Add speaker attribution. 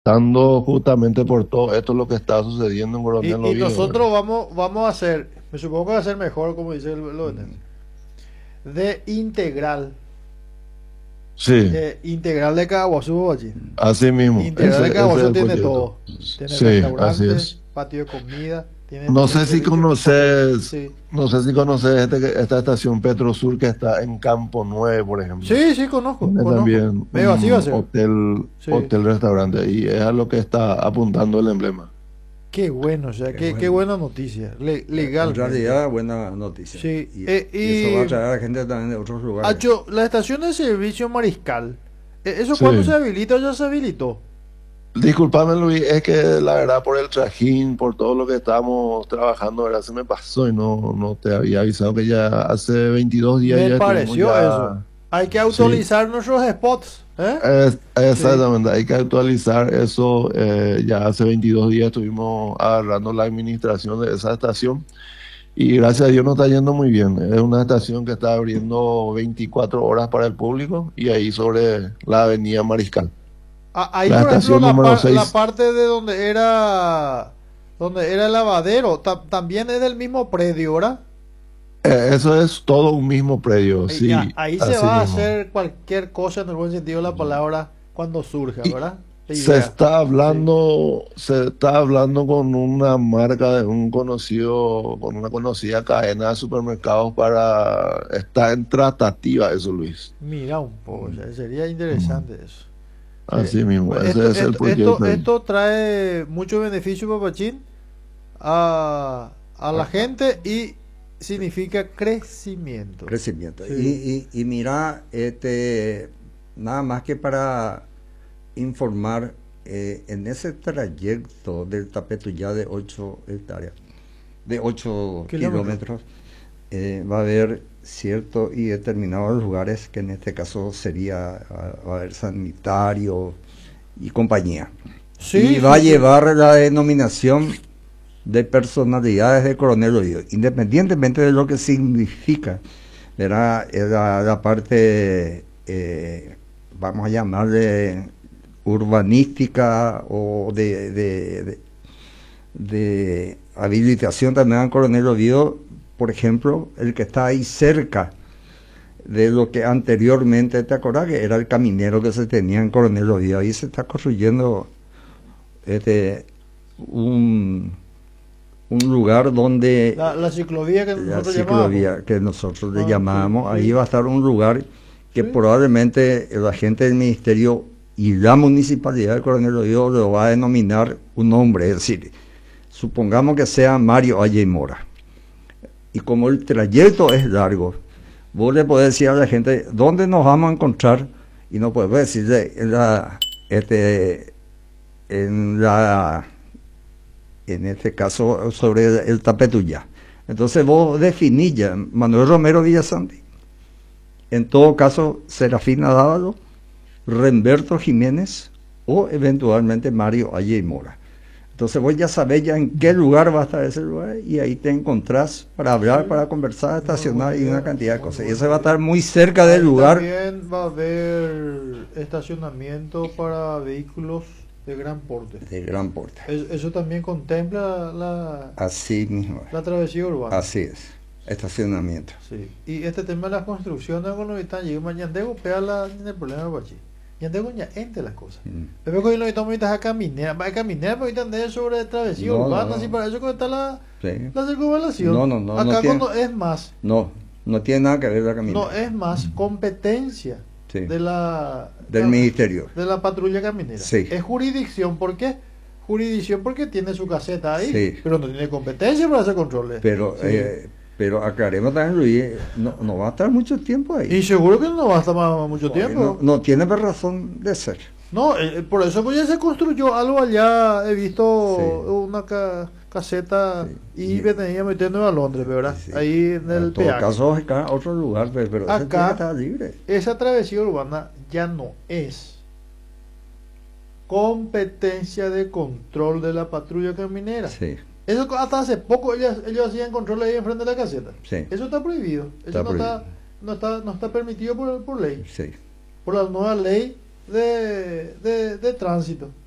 Speaker 1: Estando justamente por todo esto lo que está sucediendo en Coronel
Speaker 2: Y
Speaker 1: Oviedo, ¿verdad?
Speaker 2: nosotros vamos a hacer, me supongo que va a ser mejor, como dice el Betense, de integral.
Speaker 1: Sí,
Speaker 2: Integral de Caguazú, allí.
Speaker 1: así mismo,
Speaker 2: Integral de
Speaker 1: ese es
Speaker 2: Caguazú
Speaker 1: el
Speaker 2: tiene
Speaker 1: proyecto.
Speaker 2: todo. Tiene
Speaker 1: Sí, así
Speaker 2: restaurante,
Speaker 1: es.
Speaker 2: patio de comida, tiene
Speaker 1: No
Speaker 2: el
Speaker 1: sé si
Speaker 2: servicio completo.
Speaker 1: conoces,
Speaker 2: Sí.
Speaker 1: no sé si conoces esta estación Petrosur que está en Campo 9, por ejemplo.
Speaker 2: Sí, sí, conozco,
Speaker 1: Tiene
Speaker 2: conozco.
Speaker 1: también
Speaker 2: Medio así va a
Speaker 1: un
Speaker 2: ser. Sí.
Speaker 1: hotel, restaurante, y es a lo que está apuntando el emblema.
Speaker 2: Qué bueno, o sea,
Speaker 3: Qué
Speaker 2: qué
Speaker 3: bueno.
Speaker 2: buena noticia,
Speaker 3: En
Speaker 2: legalmente.
Speaker 3: realidad, buena noticia.
Speaker 2: Sí.
Speaker 3: Y eso va a traer a gente también de otros lugares.
Speaker 2: Hacho, la estación de servicio Mariscal, ¿eso cuándo se
Speaker 1: Sí.
Speaker 2: habilita o ya se habilitó?
Speaker 1: Disculpame, Luis, es que la verdad por el trajín, por todo lo que estábamos trabajando, ¿verdad? Se me pasó y no te había avisado que ya hace 22 días
Speaker 2: Me
Speaker 1: ya estuvimos
Speaker 2: pareció eso.
Speaker 1: ya.
Speaker 2: Hay que
Speaker 1: Sí,
Speaker 2: actualizar nuestros spots, ¿eh? Sí.
Speaker 1: exactamente, hay que actualizar eso. Ya hace 22 días estuvimos agarrando la administración de esa estación y gracias a Dios nos está yendo muy bien. Es una estación que está abriendo 24 horas para el público y ahí sobre la avenida Mariscal.
Speaker 2: Ahí,
Speaker 1: La
Speaker 2: por ejemplo,
Speaker 1: estación número
Speaker 2: la
Speaker 1: 6.
Speaker 2: parte de donde era el lavadero, también es del mismo predio, ¿verdad?
Speaker 1: Eso es todo un mismo predio, sí,
Speaker 2: Ahí se
Speaker 1: así
Speaker 2: va a
Speaker 1: mismo.
Speaker 2: hacer cualquier cosa en el buen sentido de la palabra cuando surja,
Speaker 1: Y
Speaker 2: ¿verdad? La idea. Sí.
Speaker 1: se está hablando con una marca de un conocido, con una conocida cadena de supermercados para, está en tratativa eso, Luis.
Speaker 2: Mira un poco, o
Speaker 1: Mm,
Speaker 2: sea, sería
Speaker 1: mm.
Speaker 2: interesante eso.
Speaker 1: Así mismo,
Speaker 2: Bueno,
Speaker 1: ese es el proyecto ahí.
Speaker 2: esto trae mucho beneficio, papachín, a la
Speaker 3: A- a-
Speaker 2: gente y significa crecimiento.
Speaker 3: Crecimiento.
Speaker 2: Sí.
Speaker 3: Y mira, nada más que para informar, en ese trayecto del Tapetuyá de 8 hectáreas, de 8
Speaker 2: Kilómetros.
Speaker 3: kilómetros, va a haber ciertos y determinados lugares que en este caso sería, va a haber sanitario y compañía. Y
Speaker 2: Sí,
Speaker 3: va a
Speaker 2: sí, sí.
Speaker 3: llevar la denominación de personalidades de Coronel Oviedo, independientemente de lo que significa, ¿verdad? La parte, vamos a llamarle urbanística o de habilitación también a Coronel Oviedo, por ejemplo, el que está ahí cerca de lo que anteriormente, ¿te acordás? Que era el caminero que se tenía en Coronel Oviedo. Ahí se está construyendo este, un, un lugar donde
Speaker 2: La ciclovía que
Speaker 3: la
Speaker 2: nosotros llamábamos.
Speaker 3: ciclovía que nosotros le
Speaker 2: Sí,
Speaker 3: llamábamos, ahí
Speaker 2: sí,
Speaker 3: va a estar un lugar que
Speaker 2: sí.
Speaker 3: probablemente la gente del ministerio y la municipalidad de Coronel Oviedo lo va a denominar un nombre, es decir, supongamos que sea Mario Valle Mora. Y como el trayecto es largo, vos le podés decir a la gente dónde nos vamos a encontrar y no podés decirle en la en este caso sobre el Tapetuyá. Entonces vos definís ya Manuel Romero Villasanti, en todo caso Serafina Dávalo, Remberto Jiménez o eventualmente Mario Valle y Mora. Entonces vos ya sabés ya en qué lugar va a estar ese lugar y ahí te encontrás para hablar,
Speaker 2: Sí.
Speaker 3: para conversar,
Speaker 2: Muy buena
Speaker 3: estacionar y una
Speaker 2: idea,
Speaker 3: cantidad de
Speaker 2: muy
Speaker 3: cosas. Y
Speaker 2: buena
Speaker 3: eso va a
Speaker 2: idea.
Speaker 3: estar muy cerca del
Speaker 2: Ahí
Speaker 3: lugar.
Speaker 2: también va a haber estacionamiento para vehículos de gran porte.
Speaker 3: De gran porte.
Speaker 2: Eso también contempla
Speaker 3: Así mismo,
Speaker 2: la travesía urbana.
Speaker 3: así es, estacionamiento.
Speaker 2: Sí. Y este tema de las construcciones con los están llegando Ñandego, pega el problema de Guachi. Ñandego ya entre las cosas.
Speaker 3: Mm.
Speaker 2: Pero que lo estamos ahorita a caminar, porque están sobre travesía
Speaker 3: No,
Speaker 2: urbana,
Speaker 3: no,
Speaker 2: así para eso que está
Speaker 3: sí.
Speaker 2: la circunvalación.
Speaker 3: No
Speaker 2: Acá
Speaker 3: tiene,
Speaker 2: cuando es más,
Speaker 3: no, no tiene nada que ver la caminera.
Speaker 2: no es más competencia
Speaker 3: Sí.
Speaker 2: de
Speaker 3: Del ministerio.
Speaker 2: de la patrulla caminera.
Speaker 3: Sí.
Speaker 2: Es jurisdicción, ¿por qué? Jurisdicción porque tiene su caseta ahí,
Speaker 3: Sí.
Speaker 2: pero no tiene competencia para hacer controles.
Speaker 3: Pero,
Speaker 2: Sí.
Speaker 3: pero aclaremos también, Luis, no va a estar mucho tiempo ahí.
Speaker 2: Y seguro que no va a estar mucho
Speaker 3: No,
Speaker 2: tiempo.
Speaker 3: no tiene razón de ser.
Speaker 2: No, por eso pues ya se construyó algo allá. He visto
Speaker 3: Sí.
Speaker 2: una caseta
Speaker 3: Sí.
Speaker 2: y venía metiendo a Londres, ¿verdad?
Speaker 3: Sí.
Speaker 2: Ahí en el
Speaker 3: En todo
Speaker 2: peaje.
Speaker 3: caso, está en otro lugar, pero ese tiene que
Speaker 2: Acá,
Speaker 3: estar libre.
Speaker 2: esa travesía urbana ya no es competencia de control de la patrulla caminera.
Speaker 3: Sí,
Speaker 2: Eso hasta hace poco ellos hacían control ahí enfrente de la caseta.
Speaker 3: sí,
Speaker 2: Eso está prohibido. Eso
Speaker 3: Está prohibido.
Speaker 2: no está permitido por ley.
Speaker 3: sí.
Speaker 2: Por la nueva ley de tránsito.